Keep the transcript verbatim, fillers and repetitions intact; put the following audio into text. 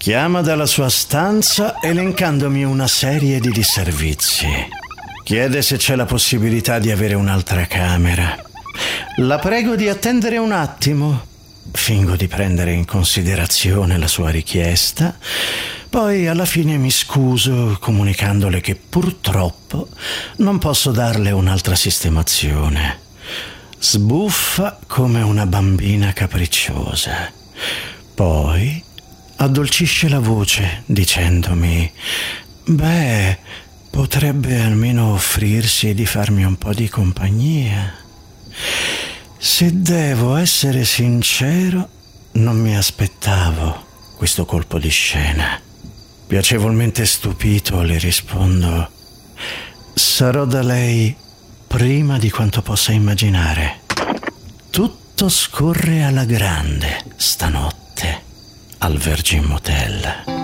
Chiama dalla sua stanza elencandomi una serie di disservizi. Chiede se c'è la possibilità di avere un'altra camera. La prego di attendere un attimo. Fingo di prendere in considerazione la sua richiesta. Poi alla fine mi scuso comunicandole che purtroppo non posso darle un'altra sistemazione. Sbuffa come una bambina capricciosa. Poi addolcisce la voce dicendomi: beh, potrebbe almeno offrirsi di farmi un po' di compagnia. Se devo essere sincero, non mi aspettavo questo colpo di scena. Piacevolmente stupito le rispondo: sarò da lei prima di quanto possa immaginare. Tutto scorre alla grande stanotte al Virgin Motel.